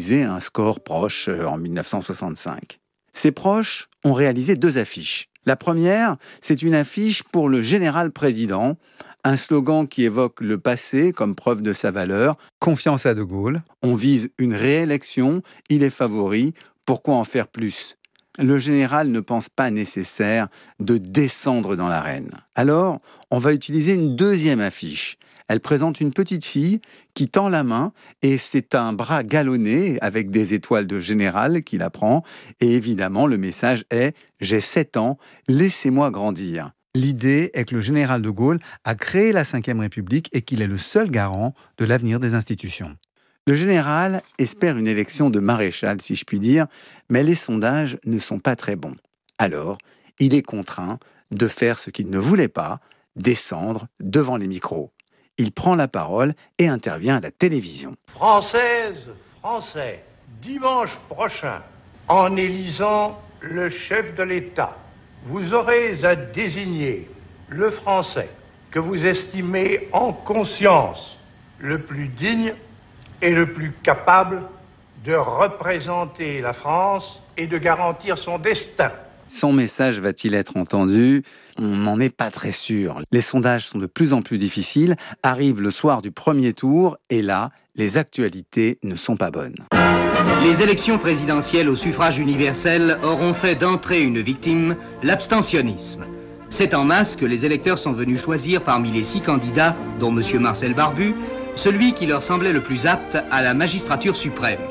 viser un score proche en 1965. Ses proches ont réalisé 2 affiches. La première, c'est une affiche pour le général président, un slogan qui évoque le passé comme preuve de sa valeur. Confiance à De Gaulle. On vise une réélection, il est favori, pourquoi en faire plus ? Le général ne pense pas nécessaire de descendre dans l'arène. Alors, on va utiliser une deuxième affiche. Elle présente une petite fille qui tend la main et c'est un bras galonné avec des étoiles de général qui la prend. Et évidemment, le message est « J'ai 7 ans, laissez-moi grandir ». L'idée est que le général de Gaulle a créé la Ve République et qu'il est le seul garant de l'avenir des institutions. Le général espère une élection de maréchal, si je puis dire, mais les sondages ne sont pas très bons. Alors, il est contraint de faire ce qu'il ne voulait pas, descendre devant les micros. Il prend la parole et intervient à la télévision. Françaises, Français, dimanche prochain, en élisant le chef de l'État, vous aurez à désigner le Français que vous estimez en conscience le plus digne et le plus capable de représenter la France et de garantir son destin. Son message va-t-il être entendu ? On n'en est pas très sûr. Les sondages sont de plus en plus difficiles, arrive le soir du premier tour, et là, les actualités ne sont pas bonnes. Les élections présidentielles au suffrage universel auront fait d'entrée une victime, l'abstentionnisme. C'est en masse que les électeurs sont venus choisir parmi les 6 candidats, dont M. Marcel Barbu, celui qui leur semblait le plus apte à la magistrature suprême.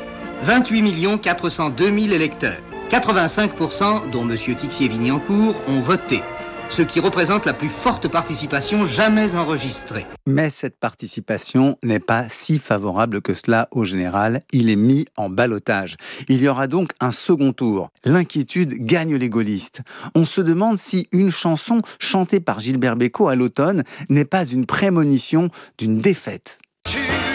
28 402 000 électeurs. 85%, dont M. Tixier-Vignancourt, ont voté, ce qui représente la plus forte participation jamais enregistrée. Mais cette participation n'est pas si favorable que cela au général. Il est mis en ballottage. Il y aura donc un second tour. L'inquiétude gagne les gaullistes. On se demande si une chanson chantée par Gilbert Bécaud à l'automne n'est pas une prémonition d'une défaite.